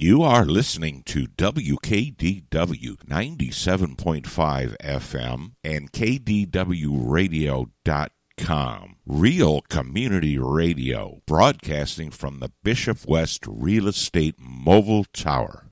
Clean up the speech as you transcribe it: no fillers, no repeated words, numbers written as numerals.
You are listening to WKDW 97.5 FM and KDWRadio.com. Real Community Radio, broadcasting from the Bishop West Real Estate Mobile Tower.